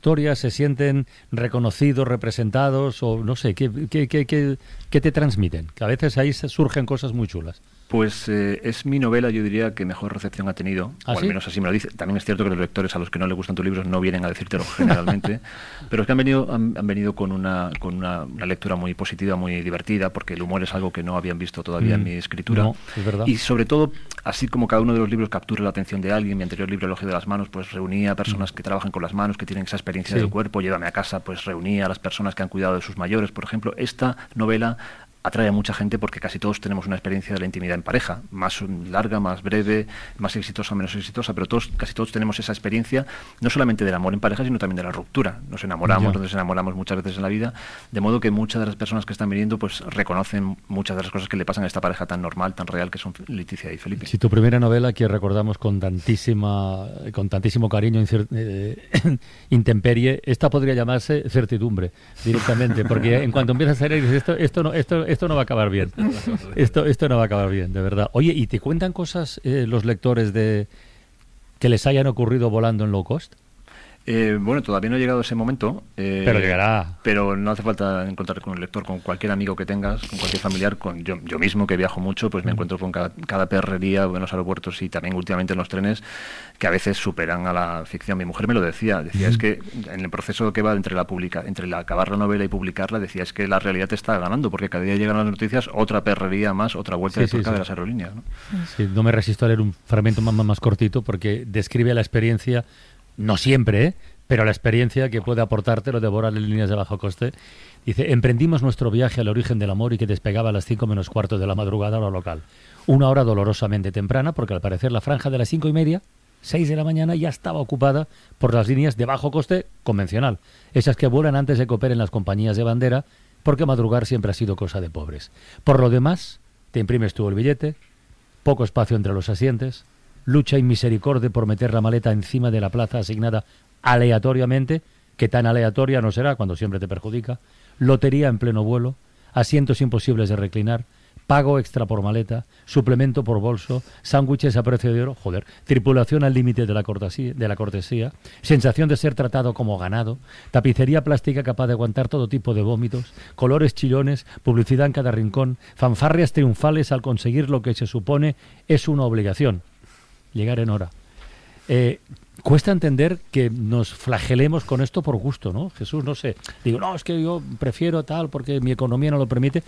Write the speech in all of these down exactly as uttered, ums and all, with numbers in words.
historias se sienten reconocidos, representados, o no sé, ¿qué, qué, qué, qué, qué te transmiten? Que a veces ahí surgen cosas muy chulas. Pues eh, es mi novela, yo diría, que mejor recepción ha tenido, ¿Ah, o al sí? menos así me lo dice. También es cierto que los lectores a los que no les gustan tus libros no vienen a decírtelo generalmente, pero es que han venido han, han venido con una con una, una lectura muy positiva, muy divertida, porque el humor es algo que no habían visto todavía mm, en mi escritura. No, es verdad. Y sobre todo, así como cada uno de los libros captura la atención de alguien, mi anterior libro, Elogio de las manos, pues reunía a personas mm. que trabajan con las manos, que tienen esa experiencia sí. del cuerpo. Llévame a casa, pues reunía a las personas que han cuidado de sus mayores, por ejemplo. Esta novela atrae a mucha gente porque casi todos tenemos una experiencia de la intimidad en pareja, más larga, más breve, más exitosa, menos exitosa, pero todos, casi todos tenemos esa experiencia, no solamente del amor en pareja, sino también de la ruptura. Nos enamoramos, nos enamoramos muchas veces en la vida, de modo que muchas de las personas que están viniendo pues reconocen muchas de las cosas que le pasan a esta pareja tan normal, tan real, que son Leticia y Felipe. Si tu primera novela, que recordamos con tantísima, con tantísimo cariño, eh, Intemperie, esta podría llamarse Certidumbre directamente, porque en cuanto empiezas a leer dices, esto, esto no, esto Esto no va a acabar bien. Esto, esto no va a acabar bien, de verdad. Oye, ¿y te cuentan cosas eh, los lectores de que les hayan ocurrido volando en low cost? Eh, bueno, todavía no ha llegado ese momento. Eh, pero llegará. Pero no hace falta encontrar con el lector, con cualquier amigo que tengas, con cualquier familiar, con yo, yo mismo que viajo mucho, pues me mm. encuentro con cada, cada perrería en los aeropuertos y también últimamente en los trenes que a veces superan a la ficción. Mi mujer me lo decía, decía mm. es que en el proceso que va entre la publica, entre la acabar la novela y publicarla, decía es que la realidad te está ganando, porque cada día llegan las noticias, otra perrería más, otra vuelta sí, de tuerca sí, sí. de las aerolíneas, ¿no? Sí, no me resisto a leer un fragmento más, más cortito porque describe la experiencia, no siempre, ¿eh? pero la experiencia que puede aportarte lo de volar en líneas de bajo coste. Dice, emprendimos nuestro viaje al origen del amor y que despegaba a las cinco menos cuarto de la madrugada hora local. Una hora dolorosamente temprana, porque al parecer la franja de las cinco y media, seis de la mañana, ya estaba ocupada por las líneas de bajo coste convencional. Esas que vuelan antes de que operen las compañías de bandera, porque madrugar siempre ha sido cosa de pobres. Por lo demás, te imprimes tú el billete, poco espacio entre los asientos, lucha y misericordia por meter la maleta encima de la plaza asignada aleatoriamente, que tan aleatoria no será cuando siempre te perjudica, lotería en pleno vuelo, asientos imposibles de reclinar, pago extra por maleta, suplemento por bolso, sándwiches a precio de oro, joder, tripulación al límite de la cortesía, de la cortesía, sensación de ser tratado como ganado, tapicería plástica capaz de aguantar todo tipo de vómitos, colores chillones, publicidad en cada rincón, fanfarrias triunfales al conseguir lo que se supone es una obligación, llegar en hora. Eh, cuesta entender que nos flagelemos con esto por gusto, ¿no? Jesús, no sé. Digo, no, es que yo prefiero tal porque mi economía no lo permite.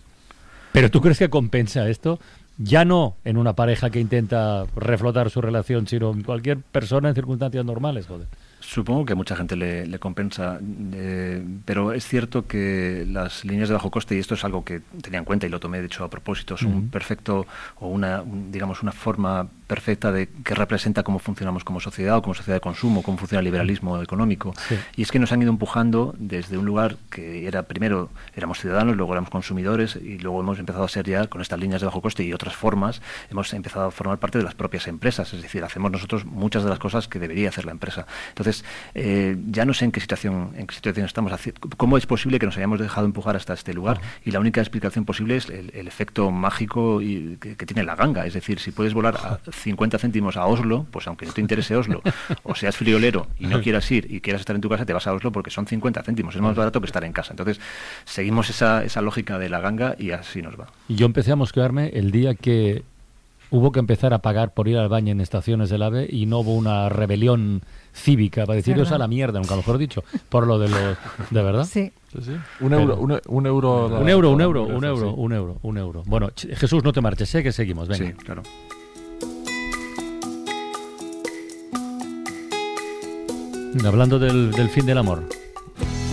Pero ¿tú crees que compensa esto? Ya no en una pareja que intenta reflotar su relación, sino en cualquier persona en circunstancias normales, joder. Supongo que a mucha gente le, le compensa, eh, pero es cierto que las líneas de bajo coste, y esto es algo que tenía en cuenta y lo tomé de hecho a propósito, es uh-huh. un perfecto o una, un, digamos, una forma perfecta de que representa cómo funcionamos como sociedad o como sociedad de consumo, cómo funciona el liberalismo económico. Sí. Y es que nos han ido empujando desde un lugar que era, primero éramos ciudadanos, luego éramos consumidores y luego hemos empezado a ser ya, con estas líneas de bajo coste y otras formas, hemos empezado a formar parte de las propias empresas, es decir, hacemos nosotros muchas de las cosas que debería hacer la empresa. Entonces, eh, ya no sé en qué situación en qué situación estamos, cómo es posible que nos hayamos dejado empujar hasta este lugar, uh-huh. y la única explicación posible es el, el efecto mágico y, que, que tiene la ganga, es decir, si puedes volar a cincuenta céntimos a Oslo, pues aunque no te interese Oslo, o seas friolero y no quieras ir y quieras estar en tu casa, te vas a Oslo porque son cincuenta céntimos, es más barato que estar en casa. Entonces, seguimos esa, esa lógica de la ganga y así nos va. Yo empecé a mosquearme el día que hubo que empezar a pagar por ir al baño en estaciones del AVE y no hubo una rebelión cívica para deciros a la mierda, nunca mejor dicho, por lo de los... ¿De verdad? Sí. Sí, sí. Un euro, un, un euro... Un la, euro, un euro, un euro, sí. un euro, un euro. Bueno, Jesús, no te marches, sé que seguimos, venga. Sí, claro. Hablando del, del fin del amor.